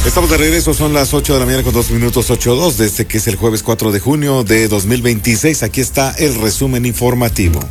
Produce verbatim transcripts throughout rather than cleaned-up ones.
Estamos de regreso, son las ocho de la mañana con dos minutos, ocho dos, desde que es el jueves cuatro de junio de dos mil veintiséis. Aquí está el resumen informativo.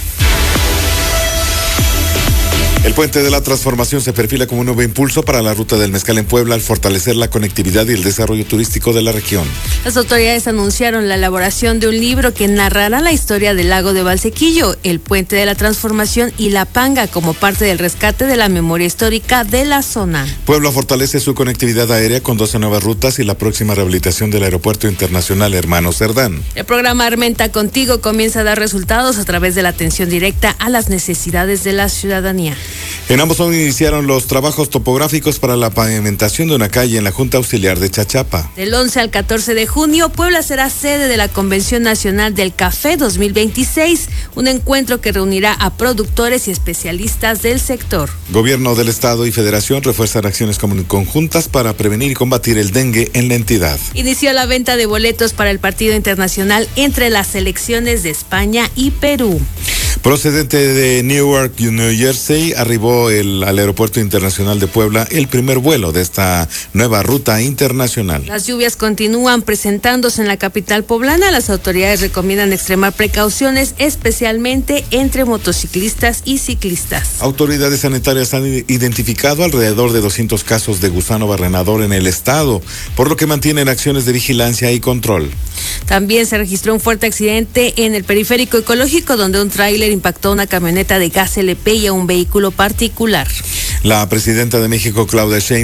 El puente de la transformación se perfila como un nuevo impulso para la ruta del mezcal en Puebla al fortalecer la conectividad y el desarrollo turístico de la región. Las autoridades anunciaron la elaboración de un libro que narrará la historia del lago de Valsequillo, el puente de la transformación y la Panga como parte del rescate de la memoria histórica de la zona. Puebla fortalece su conectividad aérea con doce nuevas rutas y la próxima rehabilitación del Aeropuerto Internacional Hermano Cerdán. El programa Armenta Contigo comienza a dar resultados a través de la atención directa a las necesidades de la ciudadanía. En ambos iniciaron los trabajos topográficos para la pavimentación de una calle en la Junta Auxiliar de Chachapa. Del once al catorce de junio, Puebla será sede de la Convención Nacional del Café dos mil veintiséis, un encuentro que reunirá a productores y especialistas del sector. Gobierno del Estado y Federación refuerzan acciones conjuntas para prevenir y combatir el dengue en la entidad. Inició la venta de boletos para el partido internacional entre las selecciones de España y Perú. Procedente de Newark, New Jersey, arribó el, al Aeropuerto Internacional de Puebla el primer vuelo de esta nueva ruta internacional. Las lluvias continúan presentándose en la capital poblana. Las autoridades recomiendan extremar precauciones, especialmente entre motociclistas y ciclistas. Autoridades sanitarias han identificado alrededor de doscientos casos de gusano barrenador en el estado, por lo que mantienen acciones de vigilancia y control. También se registró un fuerte accidente en el periférico ecológico, donde un tráiler impactó una camioneta de gas L P y a un vehículo particular. La presidenta de México, Claudia Sheinbaum,